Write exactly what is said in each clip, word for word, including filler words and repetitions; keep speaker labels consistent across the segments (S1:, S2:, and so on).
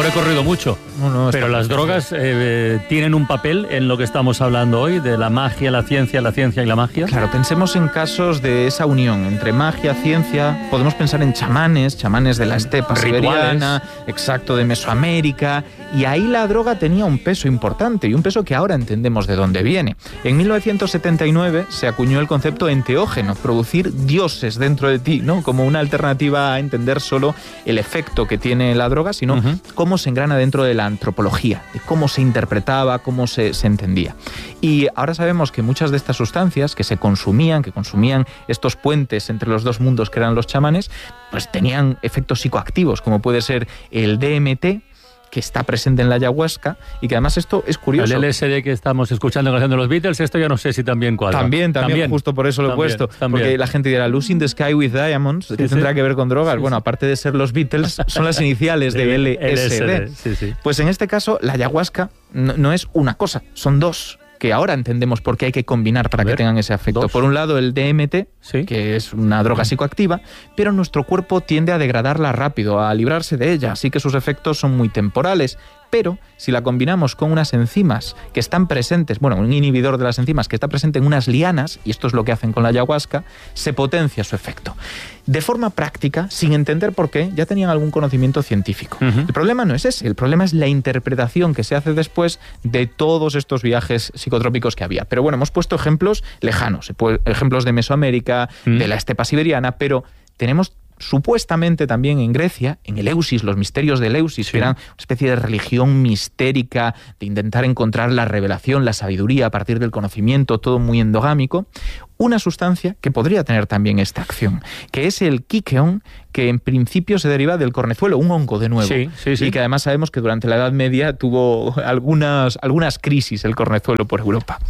S1: recorrido mucho,
S2: no, no,
S1: pero las drogas eh, tienen un papel en lo que estamos hablando hoy, de la magia, la ciencia, la ciencia y la magia.
S2: Claro, pensemos en casos de esa unión entre magia, ciencia. Podemos pensar en chamanes, chamanes de la estepa siberiana, exacto, de Mesoamérica, y ahí la droga tenía un peso importante, y un peso que ahora entendemos de dónde viene. En mil novecientos setenta y nueve se acuñó el concepto enteógeno, producir dioses dentro de ti, ¿no? Como una alternativa a entender solo el efecto que tiene la droga, sino uh-huh. cómo se engrana dentro de la antropología, de cómo se interpretaba, cómo se, se entendía. Y ahora sabemos que muchas de estas sustancias que se consumían, que consumían estos puentes entre los dos mundos que eran los chamanes, pues tenían efectos psicoactivos, como puede ser el D M T, que está presente en la ayahuasca, y que además esto es curioso.
S1: El L S D que estamos escuchando en la canción de los Beatles, esto ya no sé si también cuadra.
S2: También, también, también. Justo por eso lo
S1: también,
S2: he puesto.
S1: También.
S2: Porque la gente dirá, Losing the Sky with Diamonds, que sí, tendrá sí. que ver con drogas. Sí, bueno, sí. aparte de ser los Beatles, son las iniciales de L S D.
S1: Sí, sí.
S2: Pues en este caso, la ayahuasca no, no es una cosa, son dos, que ahora entendemos por qué hay que combinar para que tengan ese efecto. Dos. Por un lado, el D M T, ¿sí? que es una droga psicoactiva, pero nuestro cuerpo tiende a degradarla rápido, a librarse de ella, así que sus efectos son muy temporales. Pero si la combinamos con unas enzimas que están presentes, bueno, un inhibidor de las enzimas que está presente en unas lianas, y esto es lo que hacen con la ayahuasca, se potencia su efecto. De forma práctica, sin entender por qué, ya tenían algún conocimiento científico. Uh-huh. El problema no es ese, el problema es la interpretación que se hace después de todos estos viajes psicotrópicos que había. Pero bueno, hemos puesto ejemplos lejanos, ejemplos de Mesoamérica, uh-huh. de la estepa siberiana, pero tenemos supuestamente también en Grecia, en Eleusis, los misterios de Eleusis, sí. que eran una especie de religión mistérica, de intentar encontrar la revelación, la sabiduría a partir del conocimiento, todo muy endogámico, una sustancia que podría tener también esta acción, que es el quiqueón, que en principio se deriva del cornezuelo, un hongo de nuevo,
S1: sí, sí, sí.
S2: y que además sabemos que durante la Edad Media tuvo algunas, algunas crisis el cornezuelo por Europa.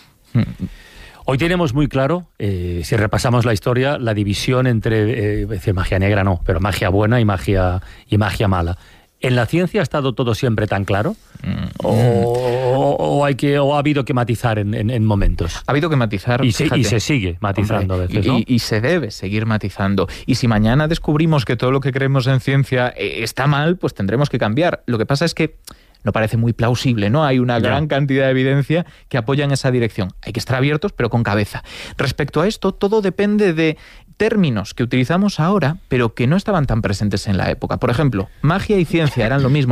S1: Hoy tenemos muy claro, eh, si repasamos la historia, la división entre, eh, decir, magia negra no, pero magia buena y magia, y magia mala. ¿En la ciencia ha estado todo siempre tan claro? Mm. O, o, o, hay que, ¿O ha habido que matizar en, en, en momentos?
S2: Ha habido que matizar.
S1: Y se, y se sigue matizando
S2: Hombre,
S1: a veces, ¿no?
S2: Y, y se debe seguir matizando. Y si mañana descubrimos que todo lo que creemos en ciencia eh, está mal, pues tendremos que cambiar. Lo que pasa es que no parece muy plausible, ¿no? Hay una gran yeah. cantidad de evidencia que apoya en esa dirección. Hay que estar abiertos, pero con cabeza. Respecto a esto, todo depende de términos que utilizamos ahora, pero que no estaban tan presentes en la época. Por ejemplo, magia y ciencia eran lo mismo